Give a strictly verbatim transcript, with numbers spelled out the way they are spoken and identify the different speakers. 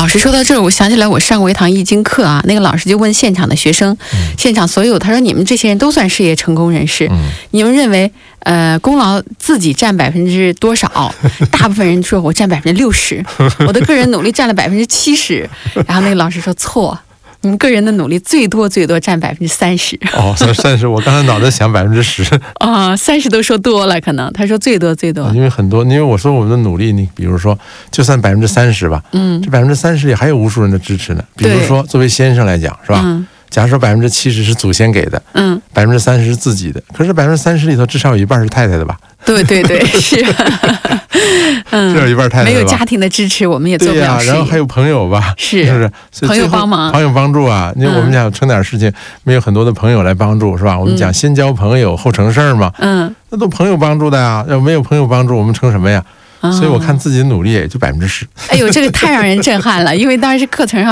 Speaker 1: 师说到这儿，我想起来我上过一堂易经课啊，那个老师就问现场的学生，嗯、现场所有，他说你们这些人都算事业成功人士，嗯、你们认为呃功劳自己占百分之多少？大部分人说我占百分之六十，我的个人努力占了百分之七十。然后那个老师说错。你们个人的努力最多最多占百分之三十
Speaker 2: 哦，三十，我刚才脑袋想百分之十
Speaker 1: 啊，三十都说多了，可能他说最多最多，
Speaker 2: 因为很多，因为我说我们的努力，你比如说，就算百分之三十吧，嗯，这百分之三十里还有无数人的支持呢。比如说，作为先生来讲，是吧？嗯、假如说百分之七十是祖先给的，嗯，百分之三十是自己的，可是百分之三十里头至少有一半是太太的吧？
Speaker 1: 对对对，是，
Speaker 2: 嗯，这有一半太太的吧，
Speaker 1: 没有家庭的支持，我们也做不了事业。
Speaker 2: 对呀、啊，然后还有朋友吧，
Speaker 1: 是，
Speaker 2: 是不是？
Speaker 1: 朋友帮忙，
Speaker 2: 朋友帮助啊。因为我们讲成点事情，没有很多的朋友来帮助，是吧？我们讲先交朋友后成事儿嘛，嗯，那都朋友帮助的呀。要没有朋友帮助，我们成什么呀？所以我看自己的努力也就百分之十。
Speaker 1: 哎呦，这个太让人震撼了，因为当时课程上。